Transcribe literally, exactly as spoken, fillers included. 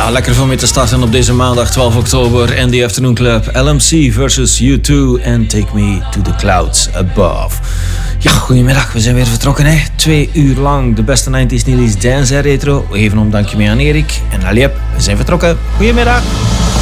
Ja, lekker voor mee te starten op deze maandag twaalf oktober. En The Afternoon Club, L M C versus U twee en Take Me to the Clouds Above. Ja, goedemiddag, we zijn weer vertrokken hè. Twee uur lang de beste negentiger Nilly's Dance en Retro. We geven om dankje mee aan Erik en Aliep. We zijn vertrokken. Goedemiddag.